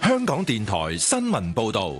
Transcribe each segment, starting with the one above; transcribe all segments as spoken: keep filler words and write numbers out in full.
香港電台新聞報道。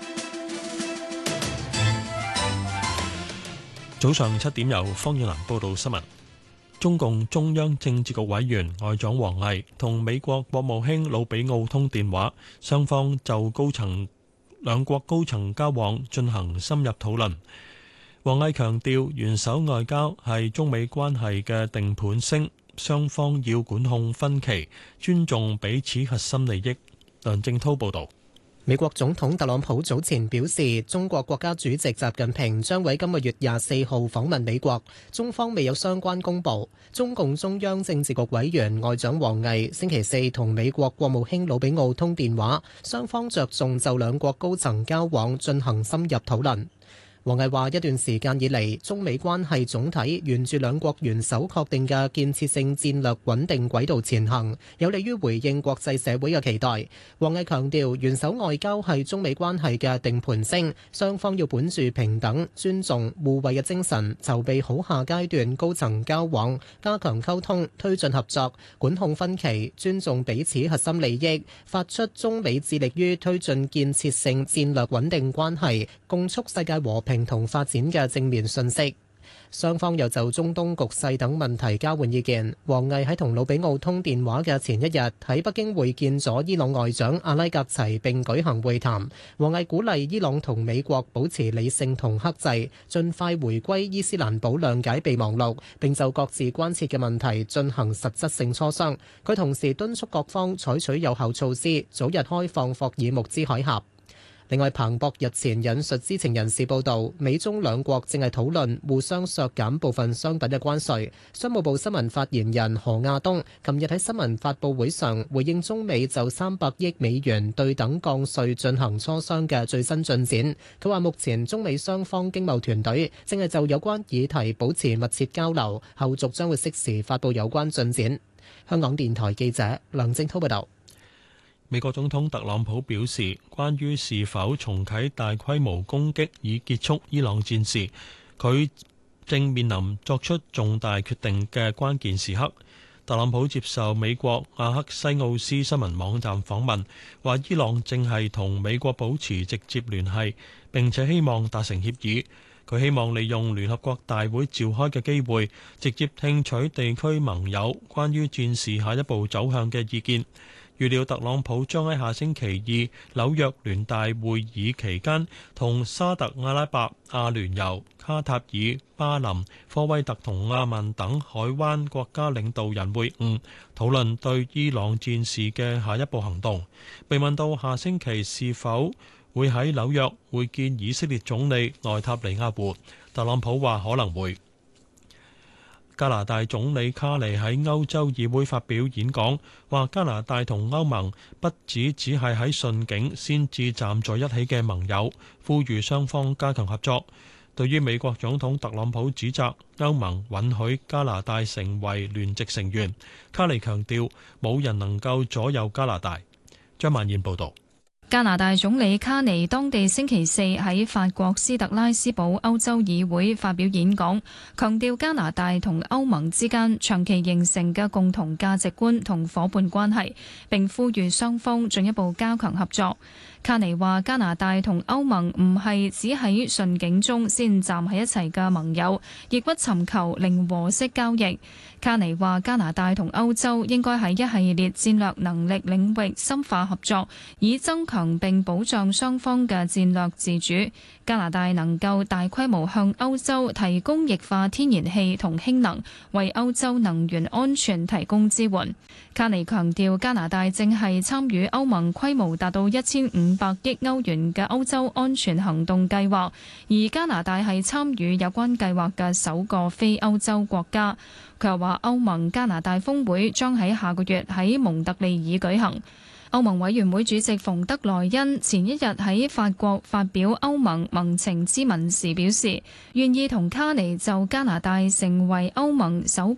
早上七點，由方遠蘭報道新聞。中共中央政治局委員外長王毅同美國國務卿魯比奧通電話，雙方就高層兩國高層交往進行深入討論。王毅強調，元首外交係中美關係嘅定盤星，雙方要管控分歧，尊重彼此核心利益。梁正濤報道。 美國總統特朗普早前表示，中國國家主席習近平將喺今個月廿四號訪問美國，中方未有相關公佈。中共中央政治局委員外長王毅星期四同美國國務卿魯比奧通電話，雙方着重就兩國高層交往進行深入討論。王毅話：一段時間以嚟，中美關係總體沿住兩國元首確定嘅建設性戰略穩定軌道前行，有利於回應國際社會嘅期待。王毅強調，元首外交係中美關係嘅定盤星，雙方要本住平等、尊重、互惠嘅精神，籌備好下階段高層交往，加強溝通，推進合作，管控分歧，尊重彼此核心利益，發出中美致力於推進建設性戰略穩定關係，共促世界和平同發展嘅正面信息。雙方又就中東局勢等問題交換意見。王毅喺同魯比奧通電話嘅前一日喺北京會見咗伊朗外長阿拉格齊並舉行會談。王毅鼓勵伊朗同美國保持理性同克制，盡快回歸伊斯蘭堡諒解備忘錄，並就各自關切嘅問題進行實質性磋商。佢同時敦促各方採取有效措施，早日開放霍爾木茲海峽。另外，彭博日前引述知情人士報道，美中兩國正係討論互相削減部分商品嘅關稅。商務部新聞發言人何亞東琴日喺新聞發佈會上回應中美就三百億美元對等降稅進行磋商嘅最新進展。佢話目前中美雙方經貿團隊正係就有關議題保持密切交流，後續將會適時發佈有關進展。香港電台記者梁正濤報道。 美國總統特朗普表示，關於是否重啟大規模攻擊以結束伊朗戰事，佢正面臨作出重大決定嘅關鍵時刻。特朗普接受美國阿克西奧斯新聞網站訪問，話伊朗正係同美國保持直接聯繫，並且希望達成協議。佢希望利用聯合國大會召開嘅機會，直接聽取地區盟友關於戰事下一步走向嘅意見。預料特朗普將喺下星期二紐約聯大會議期間同沙特阿拉伯、阿聯酋、卡塔爾、巴林、科威特同阿曼等海灣國家領導人會晤，討論對伊朗戰事嘅下一步行動。被問到下星期是否會喺紐約會見以色列總理內塔尼亞胡，特朗普話可能會。加拿大總理卡尼喺歐洲議會發表演講，話加拿大同歐盟不只只係喺順境先至站在一起嘅盟友，呼籲雙方加強合作。對於美國總統特朗普指責歐盟允許加拿大成為聯席成員，卡尼強調冇人能夠左右加拿大。張曼燕報導。 加拿大總理卡尼當地星期四喺法國斯特拉斯堡歐洲議會發表演講，強調加拿大同歐盟之間長期形成嘅共同價值觀同夥伴關係，並呼籲雙方進一步加強合作。卡尼話：加拿大同歐盟唔係只喺順境中先站喺一齊嘅盟友，亦不尋求零和式交易。卡尼話：加拿大同歐洲應該喺一系列戰略能力領域深化合作，以增強並保障雙方嘅戰略自主。加拿大能夠大規模向歐洲提供液化天然氣同氫能，為歐洲能源安全提供支援。卡尼強調，加拿大正係參與歐盟規模達到一千五百億歐元嘅歐洲安全行動計劃，而加拿大係參與有關計劃嘅首個非歐洲國家。佢又話，歐盟加拿大峰會將喺下個月喺蒙特利爾舉行。歐盟委員會主席馮德萊恩前一日喺法國發表歐盟盟情咨文時表示，願意同卡尼就加拿大成為歐盟首